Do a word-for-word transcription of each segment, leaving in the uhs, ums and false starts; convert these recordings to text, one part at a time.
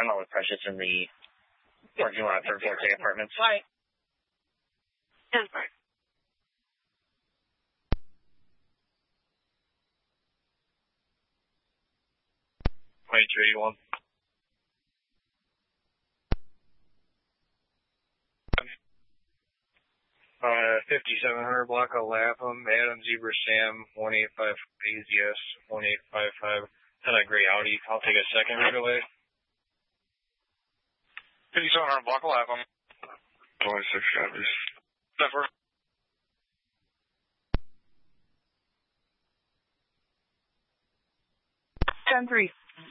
I'm not with Precious in the parking lot, third floor K apartments. Bye. Yeah. Bye. twenty-two eighty-one. Uh, fifty-seven hundred block of Lapham, Adam Zebra Sam, one eight five A Z S, one eight five five, and a gray Audi. I'll take a second right away. fifty-seven hundred block of Lapham. twenty-six copies. Zephyr. ten three.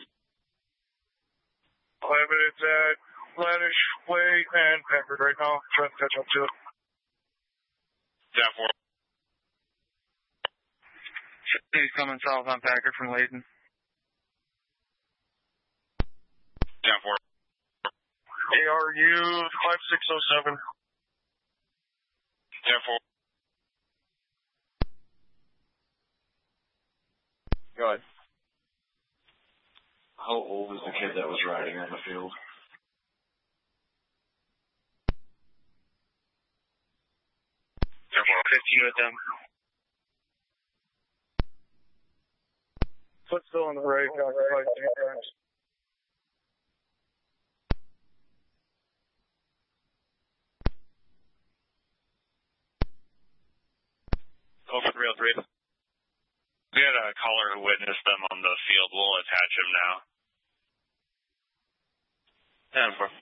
eleven, it's at Laddish Way and Peppered right now. Trying to catch up to it. ten four. He's coming south on Packard from Layton. ten four. A R U five six oh seven. ten four. Go ahead. How old is the kid that was riding on the field? ten four. fifteen with them. Foot still on the right, occupied three times. Over three oh three. We had a caller who witnessed them on the field. We'll attach him now. ten four.